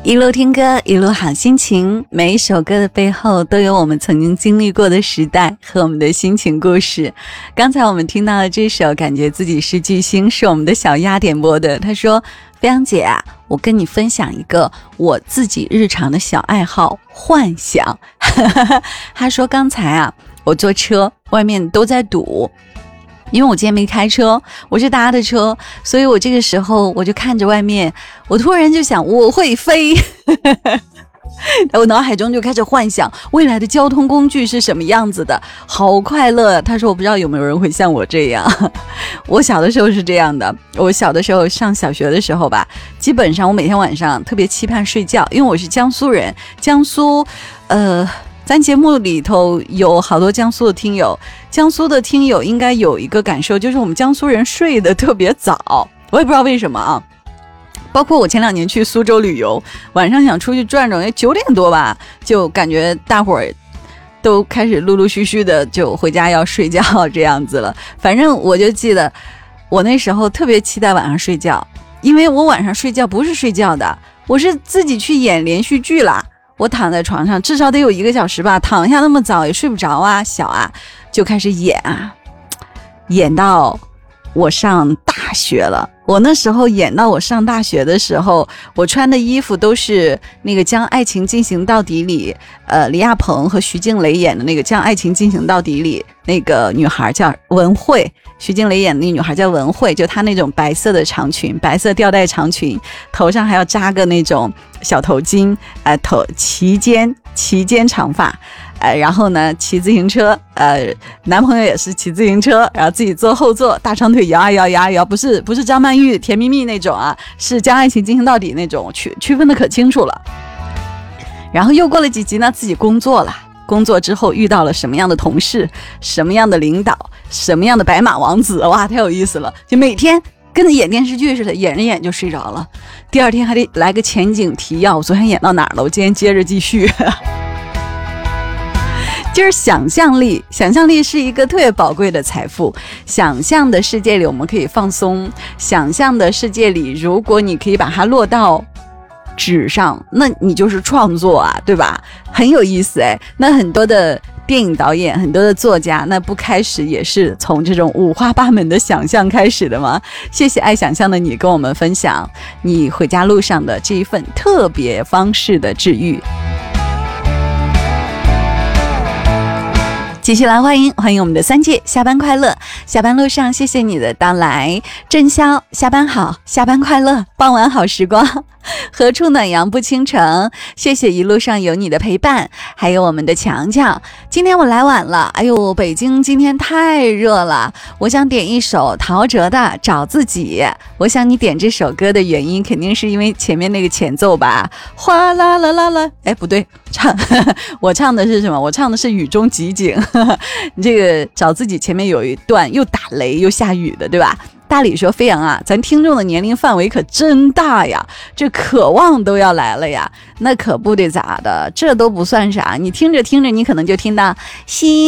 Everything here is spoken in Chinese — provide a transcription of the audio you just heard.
一路听歌，一路好心情。每一首歌的背后都有我们曾经经历过的时代和我们的心情故事。刚才我们听到的这首感觉自己是巨星，是我们的小鸭点播的。他说，飞扬姐啊，我跟你分享一个我自己日常的小爱好，幻想。他说刚才啊，我坐车外面都在堵，因为我今天没开车，我是搭的车，所以我这个时候我就看着外面，我突然就想我会飞。我脑海中就开始幻想未来的交通工具是什么样子的，好快乐。他说我不知道有没有人会像我这样。我小的时候是这样的，我小的时候上小学的时候吧，基本上我每天晚上特别期盼睡觉，因为我是江苏人，江苏咱节目里头有好多江苏的听友，江苏的听友应该有一个感受，就是我们江苏人睡得特别早，我也不知道为什么啊。包括我前2年去苏州旅游，晚上想出去转转，9点多吧，就感觉大伙儿都开始陆陆续续的就回家要睡觉这样子了。反正我就记得我那时候特别期待晚上睡觉，因为我晚上睡觉不是睡觉的，我是自己去演连续剧啦。我躺在床上至少得有1个小时吧，躺下那么早也睡不着啊，小啊，就开始演啊，演到我上大学了。我那时候演到我上大学的时候，我穿的衣服都是那个《将爱情进行到底》里李亚鹏和徐静蕾演的那个《将爱情进行到底》里那个女孩叫文慧，徐静蕾演的那个女孩叫文慧，就她那种白色的长裙，白色吊带长裙，头上还要扎个那种小头巾，齐肩长发，然后呢骑自行车，男朋友也是骑自行车，然后自己坐后座，大长腿摇啊摇摇啊摇，不是张曼玉甜蜜蜜那种啊，是将爱情进行到底那种，区分的可清楚了。然后又过了几集呢，自己工作了，工作之后遇到了什么样的同事，什么样的领导，什么样的白马王子，哇，太有意思了，就每天跟着演电视剧似的，演着演就睡着了，第二天还得来个前景提要，我昨天演到哪儿了，我今天接着继续。就是想象力是一个特别宝贵的财富。想象的世界里我们可以放松，想象的世界里如果你可以把它落到纸上，那你就是创作啊，对吧？很有意思哎。那很多的电影导演，很多的作家，那不开始也是从这种五花八门的想象开始的吗？谢谢爱想象的你跟我们分享你回家路上的这一份特别方式的治愈。继续来欢迎我们的3届，下班快乐，下班路上谢谢你的到来。郑潇，下班好，下班快乐，傍晚好时光。何处暖阳不倾城，谢谢一路上有你的陪伴。还有我们的强强，今天我来晚了，哎呦，北京今天太热了，我想点一首陶喆的《找自己》。我想你点这首歌的原因肯定是因为前面那个前奏吧，哗啦啦啦啦，哎，不对，我唱的是什么？我唱的是雨中集景。这个找自己前面有一段又打雷又下雨的，对吧？大理说，飞扬啊，咱听众的年龄范围可真大呀，这渴望都要来了呀，那可不得咋的，这都不算啥，你听着听着你可能就听到心